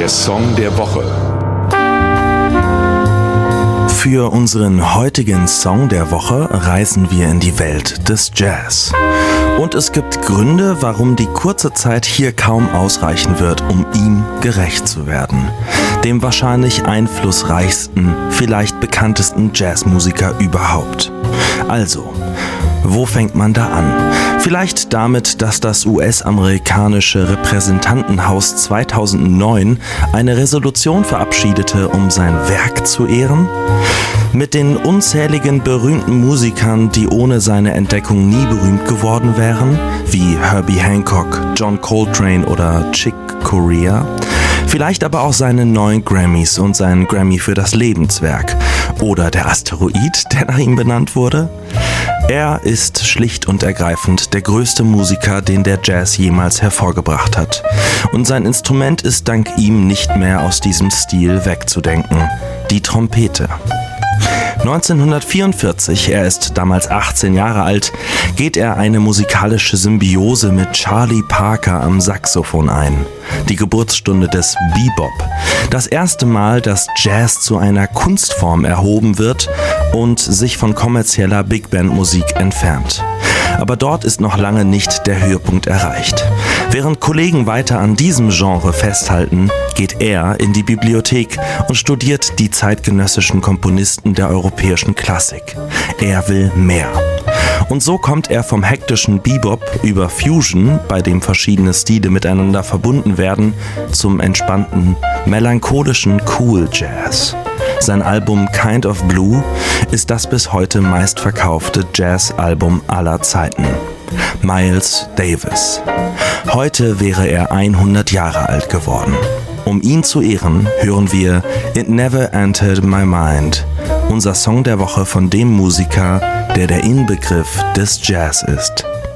Der Song der Woche. Für unseren heutigen Song der Woche reisen wir in die Welt des Jazz. Und es gibt Gründe, warum die kurze Zeit hier kaum ausreichen wird, um ihm gerecht zu werden. Dem wahrscheinlich einflussreichsten, vielleicht bekanntesten Jazzmusiker überhaupt. Also, wo fängt man da an? Vielleicht damit, dass das US-amerikanische Repräsentantenhaus 2009 eine Resolution verabschiedete, um sein Werk zu ehren? Mit den unzähligen berühmten Musikern, die ohne seine Entdeckung nie berühmt geworden wären, wie Herbie Hancock, John Coltrane oder Chick Corea? Vielleicht aber auch seine 9 Grammys und seinen Grammy für das Lebenswerk. Oder der Asteroid, der nach ihm benannt wurde? Er ist schlicht und ergreifend der größte Musiker, den der Jazz jemals hervorgebracht hat. Und sein Instrument ist dank ihm nicht mehr aus diesem Stil wegzudenken: die Trompete. 1944, er ist damals 18 Jahre alt, geht er eine musikalische Symbiose mit Charlie Parker am Saxophon ein. Die Geburtsstunde des Bebop. Das erste Mal, dass Jazz zu einer Kunstform erhoben wird und sich von kommerzieller Big-Band-Musik entfernt. Aber dort ist noch lange nicht der Höhepunkt erreicht. Während Kollegen weiter an diesem Genre festhalten, geht er in die Bibliothek und studiert die zeitgenössischen Komponisten der europäischen Klassik. Er will mehr. Und so kommt er vom hektischen Bebop über Fusion, bei dem verschiedene Stile miteinander verbunden werden, zum entspannten, melancholischen Cool Jazz. Sein Album Kind of Blue ist das bis heute meistverkaufte Jazz-Album aller Zeiten. Miles Davis. Heute wäre er 100 Jahre alt geworden. Um ihn zu ehren, hören wir It Never Entered My Mind, unser Song der Woche von dem Musiker, der Inbegriff des Jazz ist.